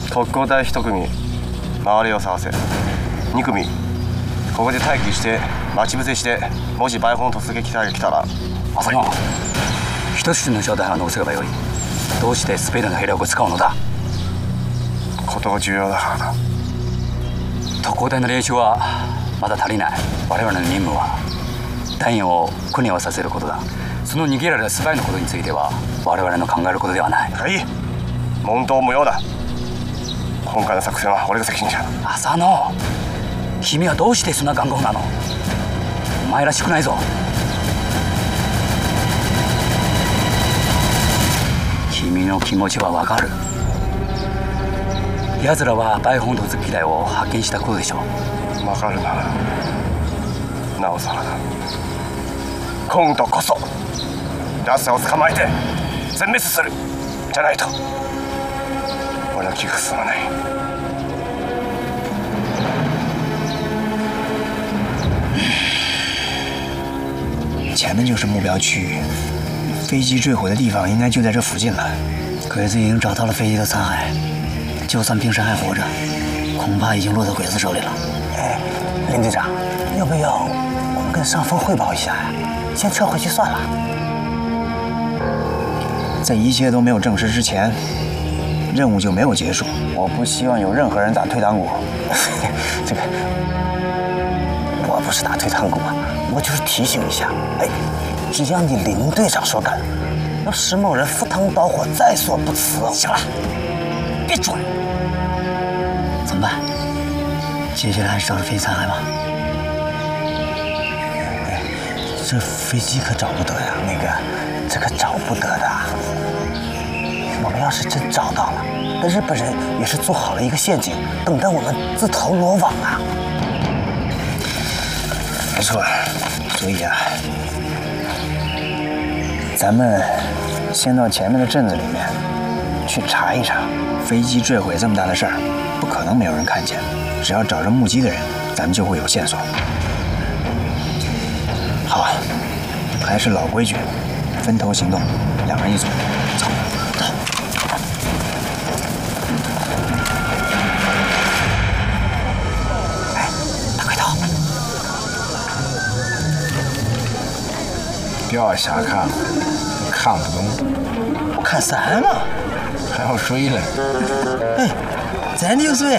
特攻隊1組周りを探せ。2組ここで待機して待ち伏せして、もしバイフォン突撃隊が来たら。 浅野、一筋の正体を残せばよい。どうしてスペルの兵力を使うのだ。 ことが重要だからだ。 特攻隊の練習はまだ足りない。我々の任務は隊員を訓練をさせることだ。その逃げられたスパイのことについては我々の考えることではない。 いい、問答無用だ。今回の作戦は俺が責任者だ。 浅野、君はどうしてそんな頑固なの。お前らしくないぞ。君の気持ちはわかる。奴らはバイフォン突撃隊を発見したことでしょう。 わかるならなおさらだ。今度こそ奴らを捕まえて全滅する。じゃないと俺の気が進まない。 前面就是目标区域，飞机坠毁的地方应该就在这附近了。 鬼子已经找到了飞机的残骸，就算冰山还活着，恐怕已经落在鬼子手里了。 哎，林队长，要不要我们跟上峰汇报一下呀？先撤回去算了。 在一切都没有证实之前，任务就没有结束。我不希望有任何人打退堂鼓。 这个，我不是打退堂鼓啊，我就是提醒一下。哎，只要你林队长说干，那石某人赴汤蹈火在所不辞哦。 行了，别装。怎么办？接下来还是找着飞机残骸吧。 哎，这飞机可找不得呀，那个，这可找不得的。我们要是真找到了，那日本人也是做好了一个陷阱，等待我们自投罗网啊。 没错，所以啊，咱们先到前面的镇子里面去查一查。飞机坠毁这么大的事儿，不可能没有人看见。只要找着目击的人，咱们就会有线索。好，还是老规矩，分头行动，2人一组，走。 哎，大块头， 不要瞎看，你看不懂。 我看3嘛。 还要睡了。 哎，真的有水。